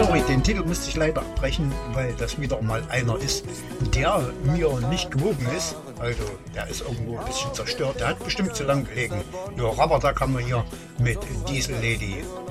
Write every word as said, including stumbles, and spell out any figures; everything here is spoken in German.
sorry, den Titel musste ich leider abbrechen, weil das wieder mal einer ist, der mir nicht gewogen ist. Also, der ist irgendwo ein bisschen zerstört. Der hat bestimmt zu lang gelegen. Ja, Rabatta kann man hier mit Diesel Lady